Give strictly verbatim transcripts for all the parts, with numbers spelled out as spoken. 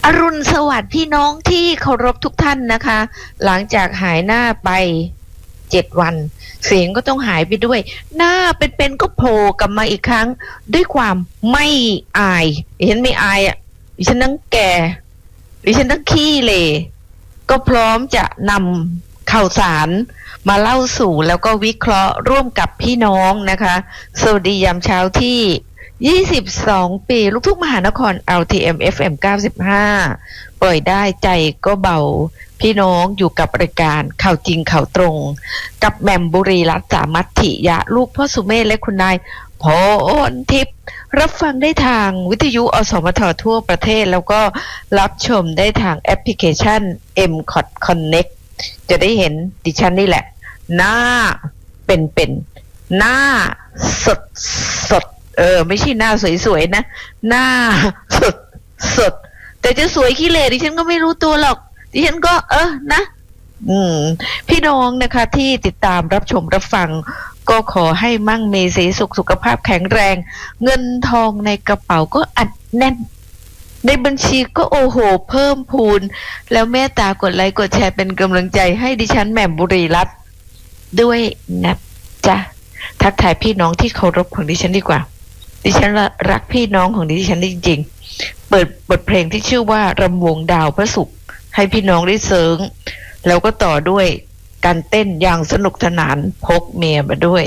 รุณสวัสดิ์พี่น้องที่เคารพทุกท่านนะคะหลังจากหายหน้าไปเจ็ดวันเสียงก็ต้องหายไปด้วยหน้าเป็นๆก็โผล่กลับมาอีกครั้งด้วยความไม่อายดิฉันไม่อายอ่ะดิฉันทั้งแก่ดิฉันทั้งขี้เหร่ก็พร้อมจะนำข่าวสารมาเล่าสู่แล้วก็วิเคราะห์ร่วมกับพี่น้องนะคะสวัสดียามเช้าที่ยี่สิบสองปีลูกทุ่งมหานคร แอล ที เอ็ม เอฟ เอ็ม เก้าสิบห้าปล่อยได้ใจก็เบาพี่น้องอยู่กับรายการข่าวจริงข่าวตรงกับแหม่มบุรีรัตน์สามัตถิยะลูกพ่อสุเมธและคุณนายพรทิพย์รับฟังได้ทางวิทยุอสมททั่วประเทศแล้วก็รับชมได้ทางแอปพลิเคชัน เอ็ม คอท Connect จะได้เห็นดิฉันนี่แหละหน้าเป็นๆหน้าสดสดเออไม่ใช่หน้าสวยๆนะหน้าสดสดแต่จะสวยขี้เหร่ดิฉันก็ไม่รู้ตัวหรอกดิฉันก็เออนะอืมพี่น้องนะคะที่ติดตามรับชมรับฟังก็ขอให้มั่งมีสีสุขสุขภาพแข็งแรงเงินทองในกระเป๋าก็อัดแน่นในบัญชีก็โอ้โหเพิ่มพูนแล้วเมตตากดไลค์กดแชร์เป็นกำลังใจให้ดิฉันแหม่มบุรีรัตน์ด้วยนะจ๊ะทักทายพี่น้องที่เคารพของดิฉันดีกว่าดิฉันรักพี่น้องของดิฉันจริงๆเปิดบทเพลงที่ชื่อว่ารำวงดาวพระศุกร์ให้พี่น้องได้เสิร์งแล้วก็ต่อด้วยการเต้นอย่างสนุกสนานพกเมียมาด้วย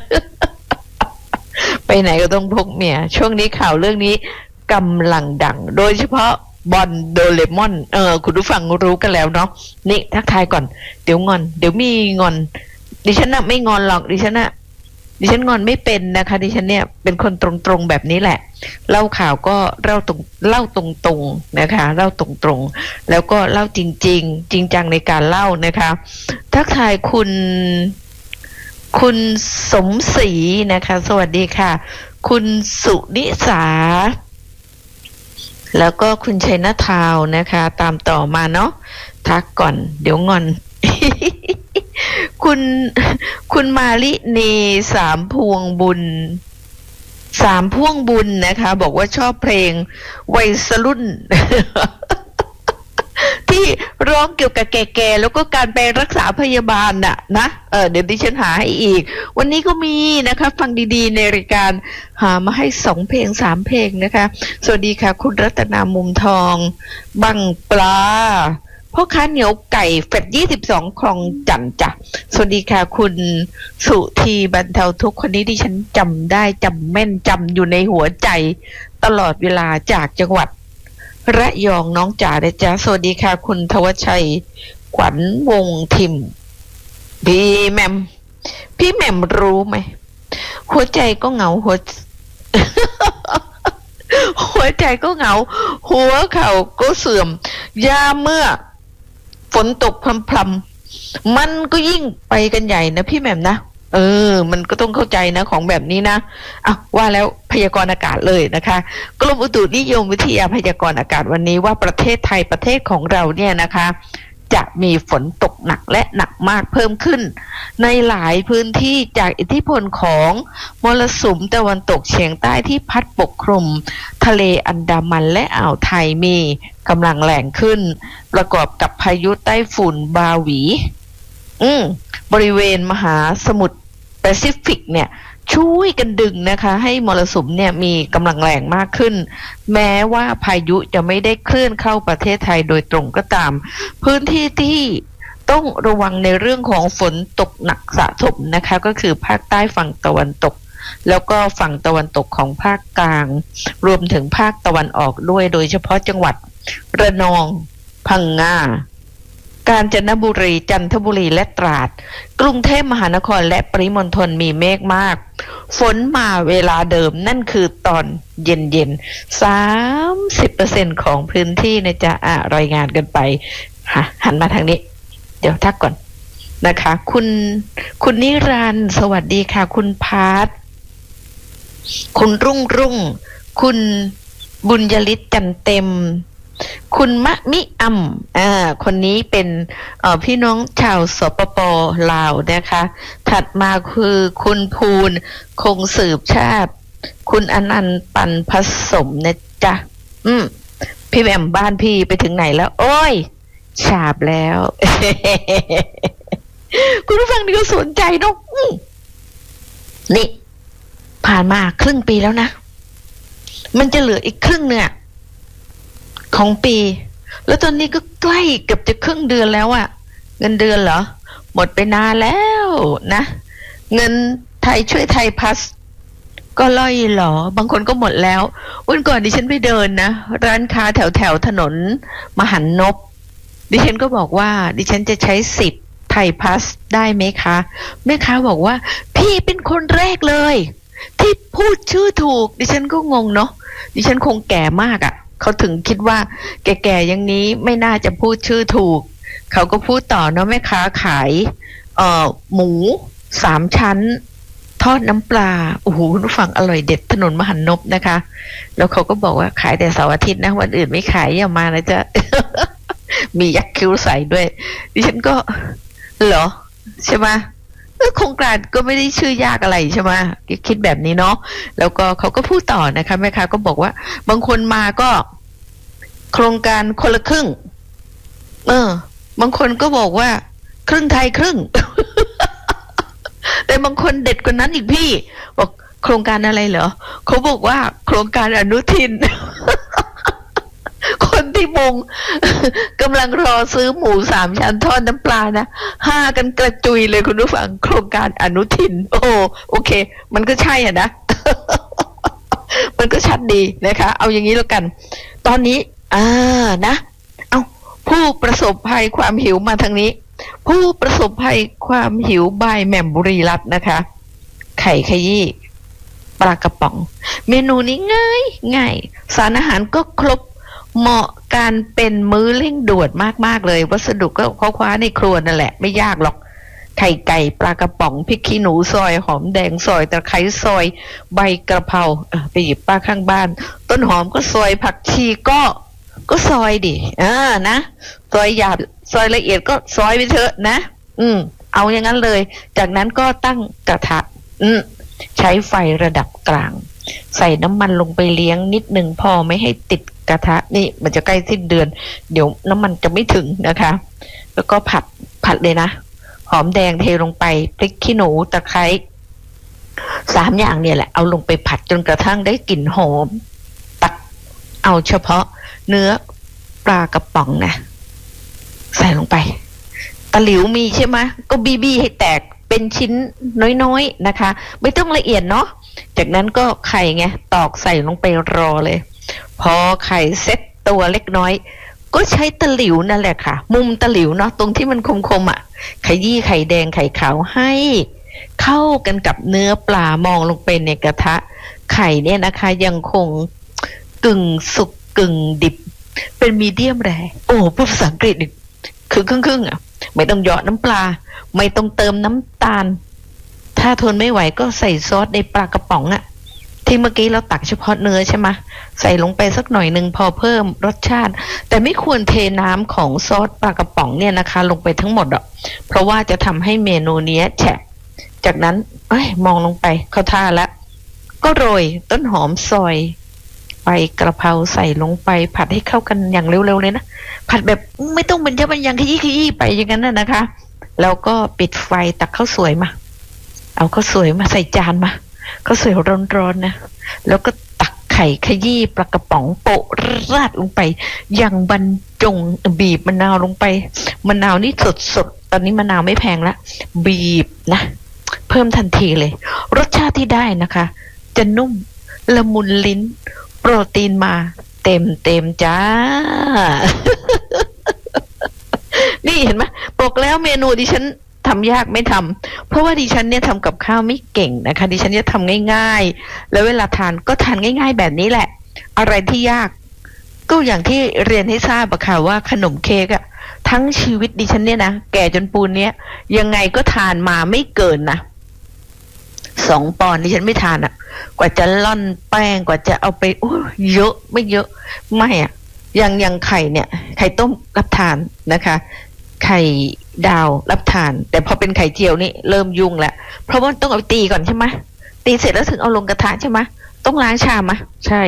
ไปไหนก็ต้องพกเมียช่วงนี้ข่าวเรื่องนี้กำลังดังโดยเฉพาะบอลโดเรมอนเออคุณผู้ฟังรู้กันแล้วเนาะนี่ทักทายก่อนเดี๋ยวงอนเดี๋ยวมีงอนดิฉันน่ะไม่งอนหรอกดิฉันน่ะดิฉันงอนไม่เป็นนะคะดิฉันเนี่ยเป็นคนตรงๆแบบนี้แหละเล่าข่าวก็เล่าตรงเล่าตรงๆนะคะเล่าตรงๆแล้วก็เล่าจริงๆจริงจังในการเล่านะคะทักทายคุณคุณสมศรีนะคะสวัสดีค่ะคุณสุนิสาแล้วก็คุณชัยนทาวนะคะตามต่อมาเนาะทักก่อนเดี๋ยวงอน คุณคุณมาลินีสามพวงบุญสามพ่วงบุญนะคะบอกว่าชอบเพลงวัยรุ่น ที่ร้องเกี่ยวกับแก่ๆแล้วก็การไปรักษาพยาบาลน่ะนะเออเดี๋ยวดิฉันหาให้อีกวันนี้ก็มีนะคะฟังดีๆในรายการหามาให้สองเพลงสามเพลงนะคะสวัสดีค่ะคุณรัตนามุมทองบังปลาพ่อค้าเหนียวไก่เฟดยี่สิบสองคลองจันจ้ะสวัสดีค่ะคุณสุธีบรรเทาทุกข์คนนี้ที่ฉันจำได้จำแม่นจำอยู่ในหัวใจตลอดเวลาจากจังหวัดระยองน้องจ๋านะจ๊ะสวัสดีค่ะคุณทวชัยขวัญวงทิมพี่แหม่มพี่แหม่มรู้ไหมหัวใจก็เหงาหัว หัวใจก็เหงาหัวเข่าก็เสื่อมยามเมื่อฝนตกพรำๆมันก็ยิ่งไปกันใหญ่นะพี่แหม่มนะเออมันก็ต้องเข้าใจนะของแบบนี้นะอ่ะว่าแล้วพยากรณ์อากาศเลยนะคะกรมอุตุนิยมวิทยาพยากรณ์อากาศวันนี้ว่าประเทศไทยประเทศของเราเนี่ยนะคะจะมีฝนตกหนักและหนักมากเพิ่มขึ้นในหลายพื้นที่จากอิทธิพลของมรสุมตะวันตกเฉียงใต้ที่พัดปกคลุมทะเลอันดามันและอ่าวไทยมีกำลังแรงขึ้นประกอบกับพายุไต้ฝุ่นบาหวีอืมบริเวณมหาสมุทรแปซิฟิกเนี่ยช่วยกันดึงนะคะให้มรสุมเนี่ยมีกำลังแรงมากขึ้นแม้ว่าพายุจะไม่ได้เคลื่อนเข้าประเทศไทยโดยตรงก็ตามพื้นที่ที่ต้องระวังในเรื่องของฝนตกหนักสะสมนะคะก็คือภาคใต้ฝั่งตะวันตกแล้วก็ฝั่งตะวันตกของภาคกลางรวมถึงภาคตะวันออกด้วยโดยเฉพาะจังหวัดระนองพังงากาญจนบุรีจันทบุรีและตราดกรุงเทพมหานครและปริมณฑลมีเมฆมากฝนมาเวลาเดิมนั่นคือตอนเย็นๆ สามสิบเปอร์เซ็นต์ ของพื้นที่นะจ๊ะอ่ะรายงานกันไปฮะหันมาทางนี้เดี๋ยวทักก่อนนะคะคุณคุณนิรันดร์สวัสดีค่ะคุณพาร์ทคุณรุ่งรุ่งคุณบุญยฤทธิ์จันเต็มคุณมะมิอัมอ่าคนนี้เป็นเอ่อพี่น้องชาวสปป.ลาวนะคะถัดมาคือคุณภูลคงสืบชาติคุณอนันต์ปันผสมนะจ๊ะอืมพี่แหม่มบ้านพี่ไปถึงไหนแล้วโอ้ยฉาบแล้ว คุณผู้ฟังนี่ก็สนใจเนาะนี่ผ่านมาครึ่งปีแล้วนะมันจะเหลืออีกครึ่งเนี่ยของปีแล้วตอนนี้ก็ใกล้เกือบจะครึ่งเดือนแล้วอะเงินเดือนเหรอหมดไปนานแล้วนะเงินไทยช่วยไทยพัสก็ล่อยหรอบางคนก็หมดแล้ววันก่อนดิฉันไปเดินนะร้านค้าแถวแถวถนนมหันนบดิฉันก็บอกว่าดิฉันจะใช้สิทธิ์ไทยพัสได้ไหมคะแม่ค้าบอกว่าพี่เป็นคนแรกเลยที่พูดชื่อถูกดิฉันก็งงเนาะดิฉันคงแก่มากอะ่ะเขาถึงคิดว่าแก่ๆอย่างนี้ไม่น่าจะพูดชื่อถูกเขาก็พูดต่อเนาะแม่ค้าขายเอ่อหมูสามชั้นทอดน้ำปลาโอ้โหฟังอร่อยเด็ดถนนมหันนบนะคะแล้วเขาก็บอกว่าขายแต่เสาร์อาทิตย์นะวันอื่นไม่ขายอย่ามานะจ๊ะ มียักษ์คิ้วใส่ด้วยดิฉันก็เหรอใช่ไหมโครงการก็ไม่ได้ชื่อยากอะไรใช่ไหมคิดแบบนี้เนาะแล้วก็เขาก็พูดต่อนะคะแม่ค้าก็บอกว่าบางคนมาก็โครงการคนละครึ่งเออบางคนก็บอกว่าครึ่งไทยครึ่ง แต่บางคนเด็ดกว่านั้นอีกพี่บอกโครงการอะไรเหรอเขาบอกว่าโครงการอนุทิน คนที่มง กำลังรอซื้อหมูสามชั้นทอดน้ำปลานะห้ากันกระจุยเลยคุณผู้ฟังโครงการอนุทินโอ้โอเคมันก็ใช่อ่ะนะ มันก็ชัดดีนะคะเอาอย่างนี้แล้วกันตอนนี้อ่านะเอาผู้ประสบภัยความหิวมาทางนี้ผู้ประสบภัยความหิวบายแหม่มบุรีรัตน์นะคะไข่ขยี้ปลากระป๋องเมนูนี้ง่ายง่ายสารอาหารก็ครบเหมาะการเป็นมื้อเร่งด่วนมากๆเลยวัสดุก็คว้าในครัวนั่นแหละไม่ยากหรอกไข่ไก่ปลากระป๋องพริกขี้หนูซอยหอมแดงซอยตะไคร้ซอยใบกระเพราไปหยิบป้าข้างบ้านต้นหอมก็ซอยผักชีก็ก็ซอยดิอ่านะซอยหยาบซอยละเอียดก็ซอยไปเถอะนะอืมเอาอย่างนั้นเลยจากนั้นก็ตั้งกระทะอืมใช้ไฟระดับกลางใส่น้ำมันลงไปเลี้ยงนิดหนึ่งพอไม่ให้ติดกระทะนี่มันจะใกล้สิ้นเดือนเดี๋ยวน้ำมันจะไม่ถึงนะคะแล้วก็ผัดผัดเลยนะหอมแดงเทลงไปพริกขี้หนูตะไคร้สามอย่างเนี่ยแหละเอาลงไปผัดจนกระทั่งได้กลิ่นหอมตักเอาเฉพาะเนื้อปลากระป๋องนะใส่ลงไปตะหลิวมีใช่ไหมก็บีบีให้แตกเป็นชิ้นน้อยๆนะคะไม่ต้องละเอียดเนาะจากนั้นก็ไข่ไงตอกใส่ลงไปรอเลยพอไข่เซ็ตตัวเล็กน้อยก็ใช้ตะหลิวนั่นแหละค่ะมุมตะหลิวเนาะตรงที่มันคมๆอ่ะขยี้ไข่แดงไข่ขาวให้เข้ากันกับเนื้อปลามองลงไปในกระทะไข่เนี่ยนะคะยังคงกึ่งสุกกึ่งดิบเป็นมีเดียมแรร์โอ้พูดภาษาอังกฤษคือครึ่งๆอ่ะไม่ต้องหยอดน้ำปลาไม่ต้องเติมน้ำตาลถ้าทนไม่ไหวก็ใส่ซอสในปลากระป๋องอ่ะที่เมื่อกี้เราตักเฉพาะเนื้อใช่ไหมใส่ลงไปสักหน่อยหนึ่งพอเพิ่มรสชาติแต่ไม่ควรเทน้ำของซอสปลากระป๋องเนี่ยนะคะลงไปทั้งหมดหรอกเพราะว่าจะทำให้เมนูนี้แฉะจากนั้นเอ้ยมองลงไปเข้าท่าแล้วก็โรยต้นหอมซอยใบกระเพราใส่ลงไปผัดให้เข้ากันอย่างเร็วๆเลยนะผัดแบบไม่ต้องบรรยะบรรยังขยี้ขยี้ไปอย่างนั้นนะคะแล้วก็ปิดไฟตักข้าวสวยมาเอาข้าวสวยมาใส่จานมาข้าวสวยร้อนๆนะแล้วก็ตักไข่ขยี้ปลากระป๋องโปะราดลงไปอย่างบรรจงบีบมะนาวลงไปมะนาวนี่สดๆตอนนี้มะนาวไม่แพงละบีบนะเพิ่มทันทีเลยรสชาติที่ได้นะคะจะนุ่มละมุนลิ้นโปรตีนมาเต็มเต็มจ้า นี่เห็นไหมบอกแล้วเมนูดิฉันทำยากไม่ทำเพราะว่าดิฉันเนี่ยทำกับข้าวไม่เก่งนะคะดิฉันจะทำง่ายๆแล้วเวลาทานก็ทานง่ายๆแบบนี้แหละอะไรที่ยากก็อย่างที่เรียนให้ทราบอะค่ะว่าขนมเค้กอะทั้งชีวิตดิฉันเนี่ยนะแก่จนปูนเนี้ยยังไงก็ทานมาไม่เกินนะสองปอนด์ดิฉันไม่ทานอะกว่าจะล่อนแป้งกว่าจะเอาไปโอ้เยอะไม่เยอะไม่อะอย่างอย่างไข่เนี่ยไข่ต้มรับทานนะคะไข่ดาวรับทานแต่พอเป็นไข่เจียวนี่เริ่มยุ่งแล้วเพราะว่าต้องเอาตีก่อนใช่ไหมตีเสร็จแล้วถึงเอาลงกระทะใช่ไหมต้องล้างชามไหมใช่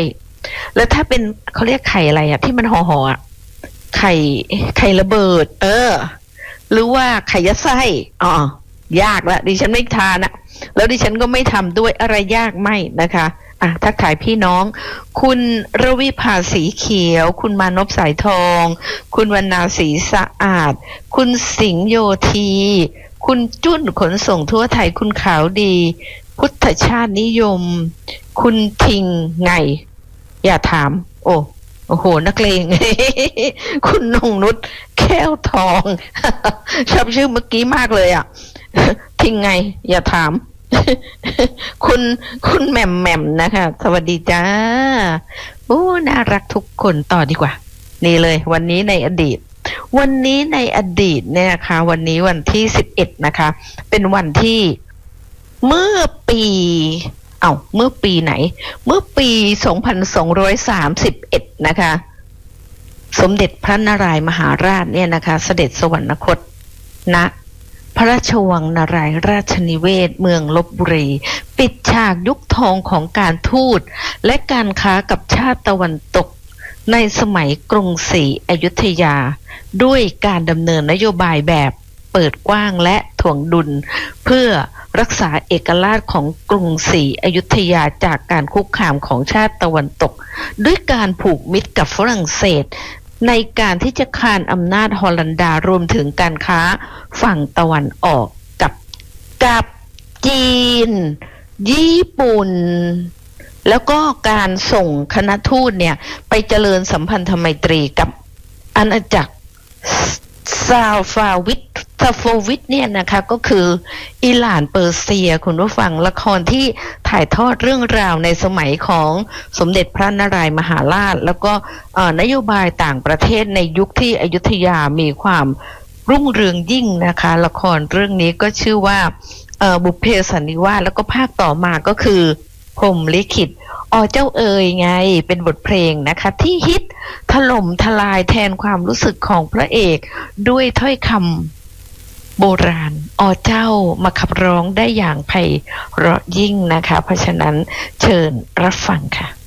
แล้วถ้าเป็นเขาเรียกไข่อะไรอะที่มันห่อๆอะไข่ไข่ระเบิด เออ หรือว่าไข่ยัดไส้อ๋อยากละดิฉันไม่ทานอะแล้วดิฉันก็ไม่ทำด้วยอะไรยากไม่นะคะอ่ะทักทายพี่น้องคุณรวิภาสีเขียวคุณมานพสายทองคุณวรรณาสีสะอาดคุณสิงห์โยธีคุณจุ้นขนส่งทั่วไทยคุณขาวดีพุทธชาตินิยมคุณทิงไงอย่าถามโอ้โอ้โหนักเลง คุณนงนุชแก้วทอง ชอบชื่อเมื่อกี้มากเลยอ่ะ ทิงไงอย่าถาม คุณคุณแหม่มแหม่มนะคะสวัสดีจ้าโอ้น่ารักทุกคนต่อดีกว่านี่เลยวันนี้ในอดีตวันนี้ในอดีตเนี่ยนะคะวันนี้วันที่สิบเอ็ดนะคะเป็นวันที่เมื่อปีเอ้าเมื่อปีไหนเมื่อปีสองพันสองร้อยสามสิบเอ็ดนะคะสมเด็จพระนารายมหาราชเนี่ยนะคะเสด็จสวรรคตณพระราชวังนารายราชนิเวศเมืองลพบุรีปิดฉากยุคทองของการทูตและการค้ากับชาติตะวันตกในสมัยกรุงศรีอยุธยาด้วยการดำเนินนโยบายแบบเปิดกว้างและถ่วงดุลเพื่อรักษาเอกราชของกรุงศรีอยุธยาจากการคุกคามของชาติตะวันตกด้วยการผูกมิตรกับฝรั่งเศสในการที่จะคานอำนาจฮอลันดารวมถึงการค้าฝั่งตะวันออกกับกับจีนญี่ปุ่นแล้วก็การส่งคณะทูตเนี่ยไปเจริญสัมพันธไมตรีกับอาณาจักรซาฟาวิทซาโฟวิทเนี่ยนะคะก็คืออิหร่านเปอร์เซียคุณผู้ฟังละครที่ถ่ายทอดเรื่องราวในสมัยของสมเด็จพระนารายมหาราชแล้วก็นโยบายต่างประเทศในยุคที่อยุธยามีความรุ่งเรืองยิ่งนะคะละครเรื่องนี้ก็ชื่อว่าบุพเพสันนิวาสแล้วก็ภาคต่อมาก็คือพรหมลิขิตอ๋อเจ้าเอ๋ยไงเป็นบทเพลงนะคะที่ฮิตถล่มทลายแทนความรู้สึกของพระเอกด้วยถ้อยคำโบราณอ๋อเจ้ามาขับร้องได้อย่างไพเราะยิ่งนะคะเพราะฉะนั้นเชิญรับฟังค่ะ